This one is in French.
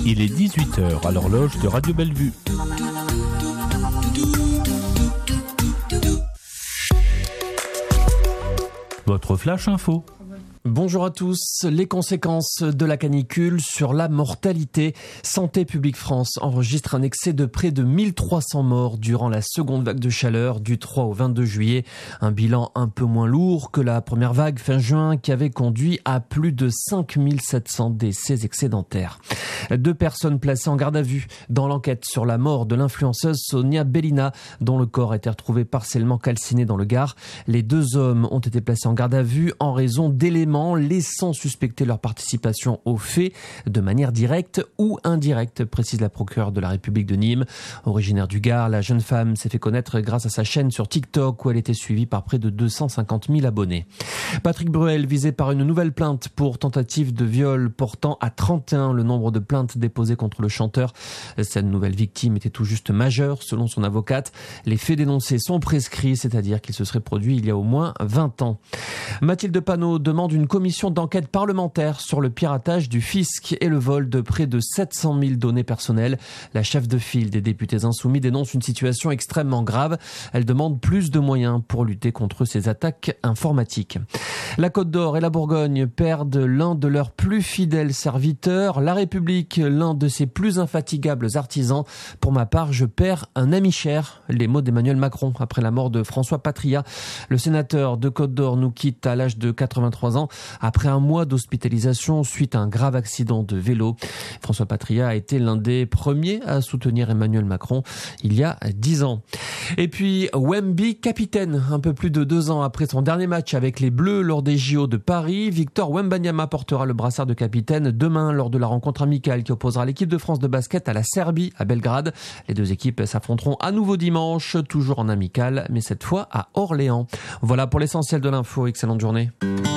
Il est 18h à l'horloge de Radio Bellevue. Votre flash info. Bonjour à tous. Les conséquences de la canicule sur la mortalité. Santé publique France enregistre un excès de près de 1300 morts durant la seconde vague de chaleur du 3 au 22 juillet. Un bilan un peu moins lourd que la première vague fin juin qui avait conduit à plus de 5700 décès excédentaires. 2 personnes placées en garde à vue dans l'enquête sur la mort de l'influenceuse Sonia Bellina, dont le corps a été retrouvé partiellement calciné dans le Gard. Les 2 hommes ont été placés en garde à vue en raison d'éléments laissant suspecter leur participation aux faits de manière directe ou indirecte, précise la procureure de la République de Nîmes. Originaire du Gard, la jeune femme s'est fait connaître grâce à sa chaîne sur TikTok où elle était suivie par près de 250 000 abonnés. Patrick Bruel visé par une nouvelle plainte pour tentative de viol, portant à 31 le nombre de plaintes déposées contre le chanteur. Cette nouvelle victime était tout juste majeure selon son avocate. Les faits dénoncés sont prescrits, c'est-à-dire qu'ils se seraient produits il y a au moins 20 ans. Mathilde Panot demande une commission d'enquête parlementaire sur le piratage du fisc et le vol de près de 700 000 données personnelles. La chef de file des députés insoumis dénonce une situation extrêmement grave. Elle demande plus de moyens pour lutter contre ces attaques informatiques. La Côte d'Or et la Bourgogne perdent l'un de leurs plus fidèles serviteurs. La République, l'un de ses plus infatigables artisans. Pour ma part, je perds un ami cher. Les mots d'Emmanuel Macron après la mort de François Patria. Le sénateur de Côte d'Or nous quitte à l'âge de 83 ans. Après un mois d'hospitalisation suite à un grave accident de vélo. François Patria a été l'un des premiers à soutenir Emmanuel Macron il y a 10 ans. Et puis Wemby capitaine, un peu plus de 2 ans après son dernier match avec les Bleus lors des JO de Paris. Victor Wembanyama portera le brassard de capitaine demain lors de la rencontre amicale qui opposera l'équipe de France de basket à la Serbie à Belgrade. Les 2 équipes s'affronteront à nouveau dimanche, toujours en amical, mais cette fois à Orléans. Voilà pour l'essentiel de l'info. Excellente journée.